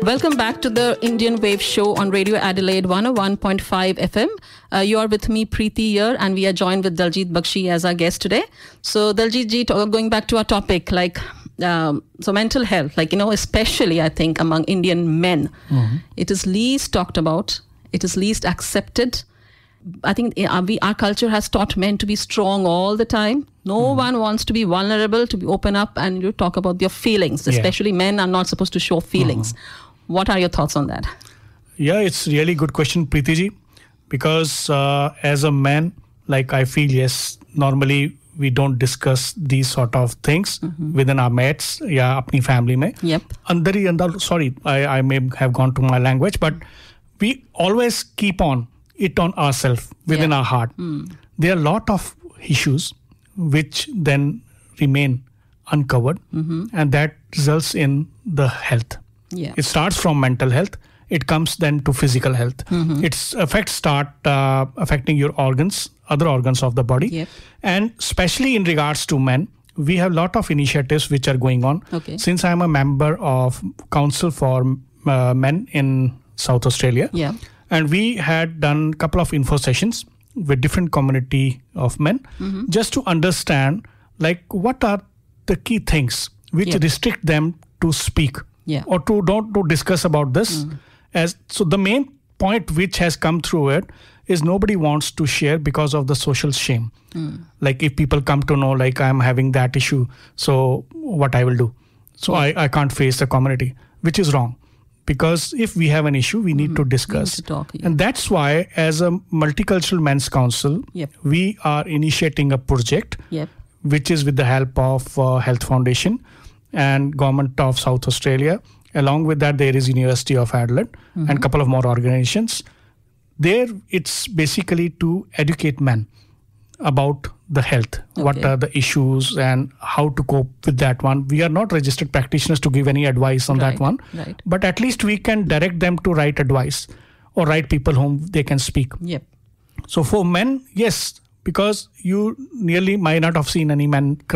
Welcome back to the Indian Wave Show on Radio Adelaide 101.5 FM. You are with me, Preeti, here, and we are joined with Daljit Bakshi as our guest today. So, Daljit ji, going back to our topic, so mental health, especially I think among Indian men, it is least talked about, it is least accepted. I think our culture has taught men to be strong all the time. No one wants to be vulnerable, to be open up and you talk about your feelings. Especially men are not supposed to show feelings. What are your thoughts on that? Yeah, it's really good question, Preeti ji. Because as a man, I feel, yes, normally we don't discuss these sort of things within our mates, apni family mein. Yep. Sorry, I may have gone to my language, but we always keep on it on ourselves within our heart. There are a lot of issues which then remain uncovered, and that results in the health. Yeah. It starts from mental health. It comes then to physical health. Its effects start affecting your organs, other organs of the body. Yep. And especially in regards to men, we have a lot of initiatives which are going on. Okay. Since I'm a member of Council for Men in South Australia, and we had done a couple of info sessions with different community of men just to understand what are the key things which restrict them to speak or to discuss about this. So the main point which has come through it is nobody wants to share because of the social shame. If people come to know I'm having that issue, so what I will do? So I can't face the community, which is wrong. Because if we have an issue, we need to discuss. We need to talk, And that's why, as a Multicultural Men's Council, we are initiating a project, which is with the help of Health Foundation and Government of South Australia. Along with that, there is University of Adelaide and a couple of more organizations. There, it's basically to educate men about the health, what are the issues and how to cope with that one. We are not registered practitioners to give any advice on that one, but at least we can direct them to right advice or right people whom they can speak. So for men, yes, because you nearly might not have seen any men